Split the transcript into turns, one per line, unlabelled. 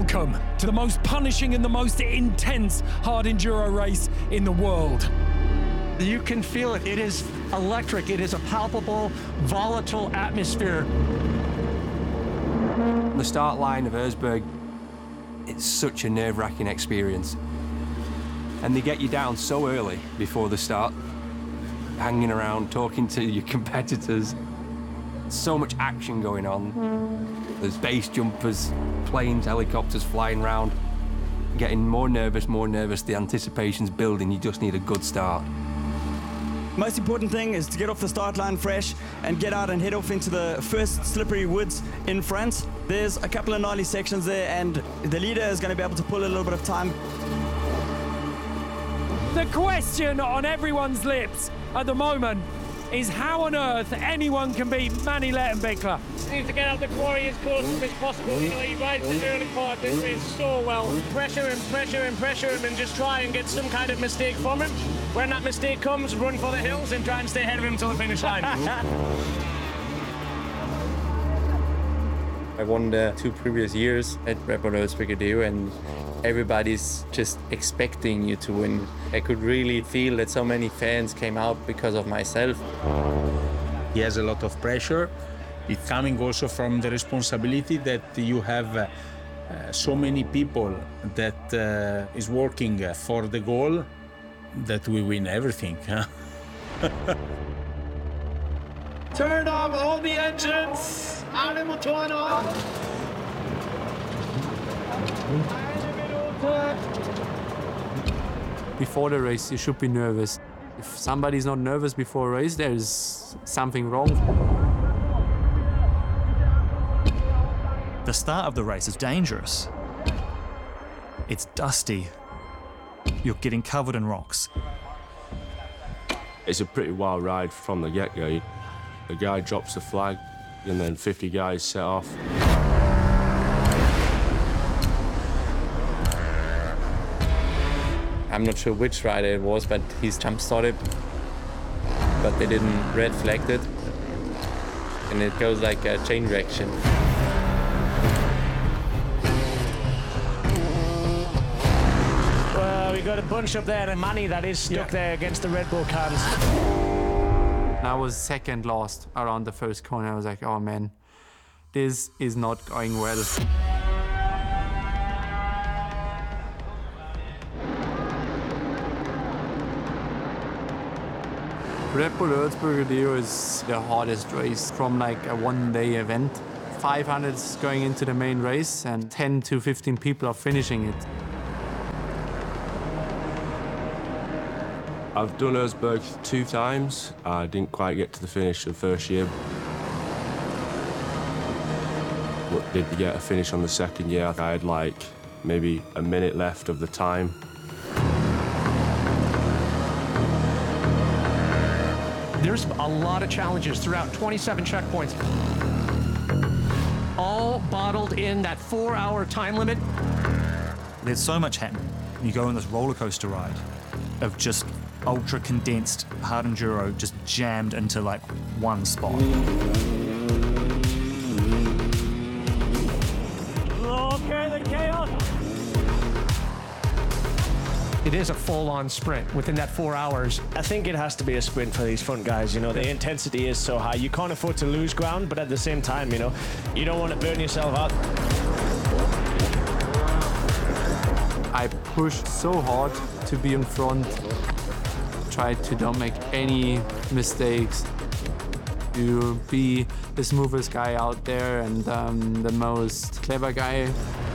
Welcome to the most punishing and the most intense hard enduro race in the world.
You can feel it. It is electric. It is a palpable, volatile atmosphere.
The start line of Erzberg, it's such a nerve-wracking experience. And they get you down so early before the start, hanging around, talking to your competitors. So much action going on. There's base jumpers, planes, helicopters flying around. Getting more nervous, the anticipation's building, you just need a good start.
Most important thing is to get off the start line fresh and get out and head off into the first slippery woods in front. There's a couple of gnarly sections there and the leader is going to be able to pull a little bit of time.
The question on everyone's lips at the moment is how on earth anyone can beat Mani Lettenbichler.
Needs to get out the quarry as close as possible. You know, he rides the early part this race so well. Pressure him, and just try and get some kind of mistake from him. When that mistake comes, run for the hills and try and stay ahead of him till the finish line.
I won the 2 previous years at Red Bull Erzberger, and everybody's just expecting you to win. I could really feel that so many fans came out because of myself.
He has a lot of pressure. It's coming also from the responsibility that you have so many people that is working for the goal that we win everything.
Turn off all the engines! Alle Motoren auf!
Before the race, you should be nervous. If somebody's not nervous before a race, there is something wrong.
The start of the race is dangerous. It's dusty. You're getting covered in rocks.
It's a pretty wild ride from the get-go. The guy drops the flag, and then 50 guys set off.
I'm not sure which rider it was, but he's jump-started, but they didn't red flag it, and it goes like a chain reaction.
Well, we got a bunch up there, and Mani that is stuck there against the Red Bull cans.
I was second last around the first corner. I was like, oh man, this is not going well. Red Bull Erzberger is the hardest race from like a one-day event. 500 is going into the main race and 10 to 15 people are finishing it.
I've done Erzberg 2 times. I didn't quite get to the finish the first year. But did get a finish on the second year. I had like maybe a minute left of the time.
There's a lot of challenges throughout, 27 checkpoints. All bottled in that 4-hour time limit.
There's so much happening. You go on this roller coaster ride of just ultra condensed hard enduro just jammed into like one spot.
Okay, the chaos.
It is a full-on sprint within that 4 hours.
I think it has to be a sprint for these front guys. You know, the intensity is so high. You can't afford to lose ground, but at the same time, you know, you don't want to burn yourself out.
I pushed so hard to be in front. Tried to don't make any mistakes. To be the smoothest guy out there and the most clever guy.